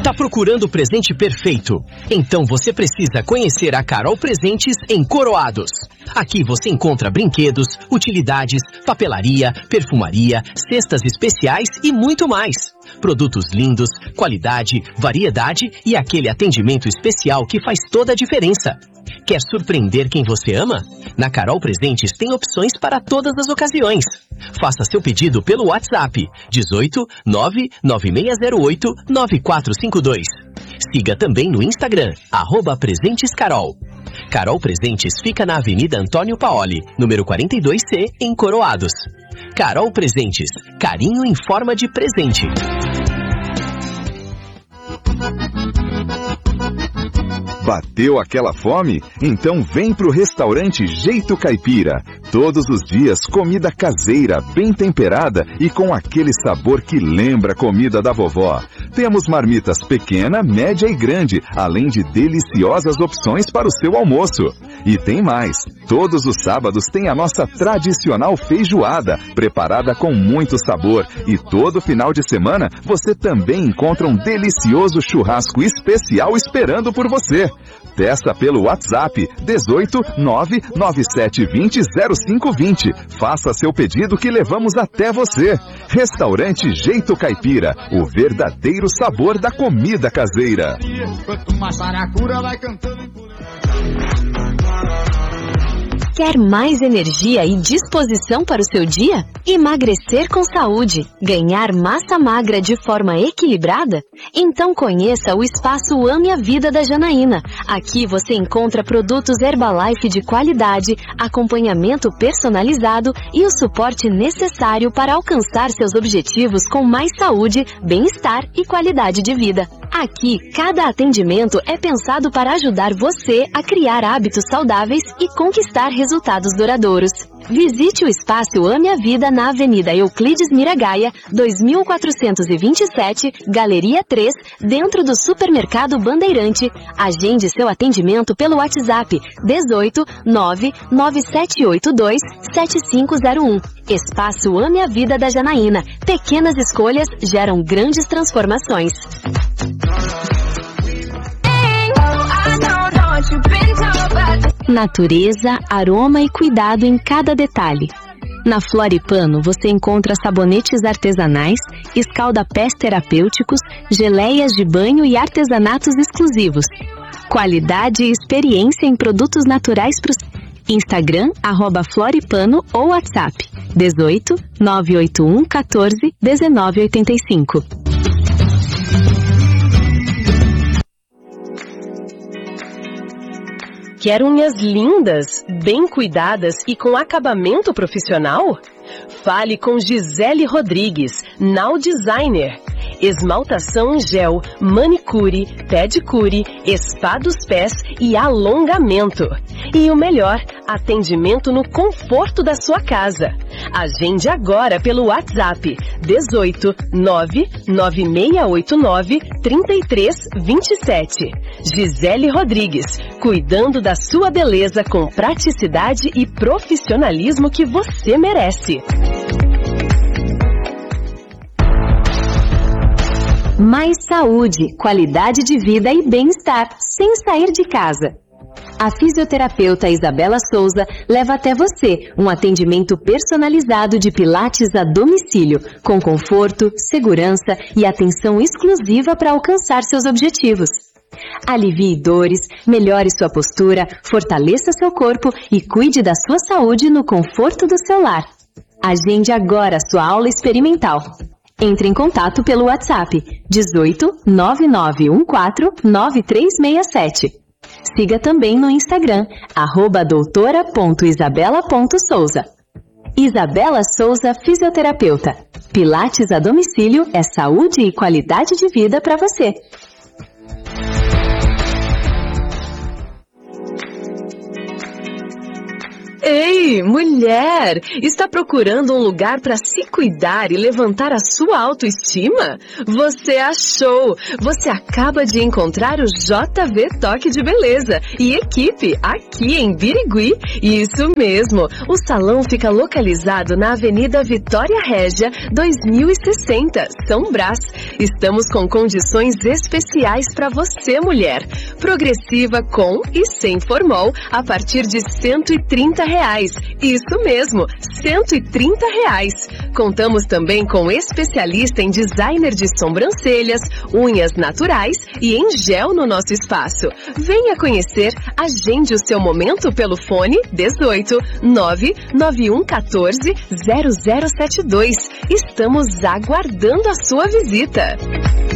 Tá procurando o presente perfeito? Então você precisa conhecer a Carol Presentes em Coroados. Aqui você encontra brinquedos, utilidades, papelaria, perfumaria, cestas especiais e muito mais. Produtos lindos, qualidade, variedade e aquele atendimento especial que faz toda a diferença. Quer surpreender quem você ama? Na Carol Presentes tem opções para todas as ocasiões. Faça seu pedido pelo WhatsApp 18 99608 9452. Siga também no Instagram, @presentescarol. Carol Presentes fica na Avenida Antônio Paoli, número 42C, em Coroados. Carol Presentes, carinho em forma de presente. Bateu aquela fome? Então vem pro restaurante Jeito Caipira. Todos os dias, comida caseira, bem temperada e com aquele sabor que lembra a comida da vovó. Temos marmitas pequena, média e grande, além de deliciosas opções para o seu almoço. E tem mais. Todos os sábados tem a nossa tradicional feijoada, preparada com muito sabor. E todo final de semana você também encontra um delicioso churrasco especial esperando por você. Peça pelo WhatsApp 18 99720 0520. Faça seu pedido que levamos até você. Restaurante Jeito Caipira, o verdadeiro sabor da comida caseira. Quer mais energia e disposição para o seu dia? Emagrecer com saúde? Ganhar massa magra de forma equilibrada? Então conheça o Espaço Ame a Vida da Janaína. Aqui você encontra produtos Herbalife de qualidade, acompanhamento personalizado e o suporte necessário para alcançar seus objetivos com mais saúde, bem-estar e qualidade de vida. Aqui, cada atendimento é pensado para ajudar você a criar hábitos saudáveis e conquistar resultados duradouros. Visite o Espaço Ame a Vida na Avenida Euclides Miragaia, 2427, Galeria 3, dentro do Supermercado Bandeirante. Agende seu atendimento pelo WhatsApp 18 99782 7501. Espaço Ame a Vida da Janaína. Pequenas escolhas geram grandes transformações. Natureza, aroma e cuidado em cada detalhe. Na Floripano você encontra sabonetes artesanais, escalda-pés terapêuticos, geleias de banho e artesanatos exclusivos. Qualidade e experiência em produtos naturais para Instagram, @Floripano ou WhatsApp 18 981 14 1985. Quer unhas lindas, bem cuidadas e com acabamento profissional? Fale com Gisele Rodrigues, Now Designer. Esmaltação em gel, manicure, pedicure, spa dos pés e alongamento. E o melhor, atendimento no conforto da sua casa. Agende agora pelo WhatsApp 18 99689 3327. Gisele Rodrigues, cuidando da sua beleza com praticidade e profissionalismo que você merece. Mais saúde, qualidade de vida e bem-estar, sem sair de casa. A fisioterapeuta Isabela Souza leva até você um atendimento personalizado de pilates a domicílio, com conforto, segurança e atenção exclusiva para alcançar seus objetivos. Alivie dores, melhore sua postura, fortaleça seu corpo e cuide da sua saúde no conforto do seu lar. Agende agora sua aula experimental. Entre em contato pelo WhatsApp 18 9914 9367. Siga também no Instagram, @doutora.isabela.souza. Isabela Souza, fisioterapeuta. Pilates a domicílio é saúde e qualidade de vida para você. Ei, mulher! Está procurando um lugar para se cuidar e levantar a sua autoestima? Você achou! Você acaba de encontrar o JV Toque de Beleza e equipe aqui em Birigui. Isso mesmo! O salão fica localizado na Avenida Vitória Régia, 2060, São Brás. Estamos com condições especiais para você, mulher. Progressiva com e sem formol a partir de R$130. Isso mesmo, R$130. Contamos também com especialista em designer de sobrancelhas, unhas naturais e em gel no nosso espaço. Venha conhecer, agende o seu momento pelo fone 18 99114 0072. Estamos aguardando a sua visita.